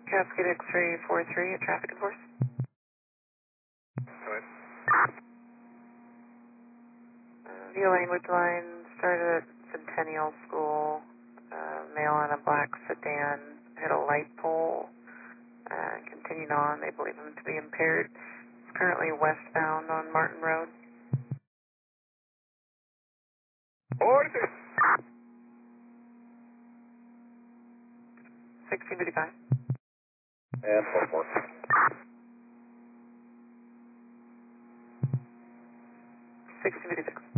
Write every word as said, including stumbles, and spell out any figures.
Cascade X-ray four three at traffic enforce. Go ahead. Uh, via language line started at Centennial School. Uh, male on a black sedan hit a light pole. Uh, continued on, they believe him to be impaired. He's currently westbound on Martin Road. Order. sixteen fifty-five. And one more. sixteen fifty-six.